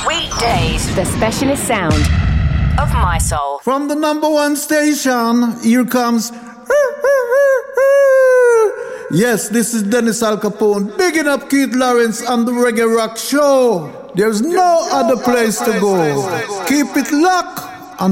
Weekdays, the specialist sound of my soul. From the number one station, here comes. Yes, this is Dennis Al Capone, bigging up Keith Lawrence on the Reggae Rock Show. There's no other place to go. Keep it locked.